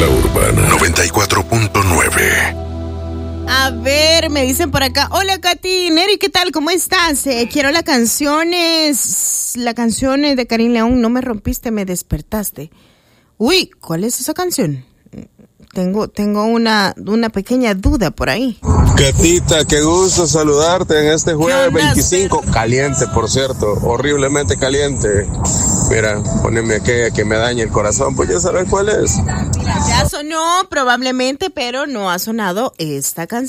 La Urbana 94.9. A ver, me dicen por acá. Hola, Katy. Neri, ¿qué tal? ¿Cómo estás? Quiero la canción de Karim León. No me rompiste, me despertaste. Uy, ¿cuál es esa canción? Tengo una pequeña duda por ahí. Katita, qué gusto saludarte en este jueves 25. Caliente, por cierto, horriblemente caliente. Mira, poneme aquella que me dañe el corazón, pues ya sabes cuál es. Mira, ya sonó probablemente, pero no ha sonado esta canción.